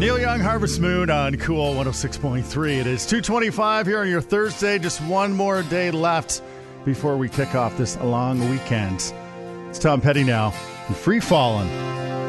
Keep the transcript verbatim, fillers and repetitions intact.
Neil Young, Harvest Moon on Cool one oh six point three. It is two twenty-five here on your Thursday. Just one more day left before we kick off this long weekend. It's Tom Petty now and Free Fallin'.